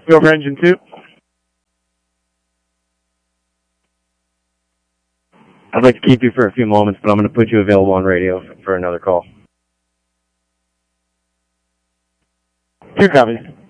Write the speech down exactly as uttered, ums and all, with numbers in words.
Go for engine two. I'd like to keep you for a few moments, but I'm going to put you available on radio for another call. Two copies.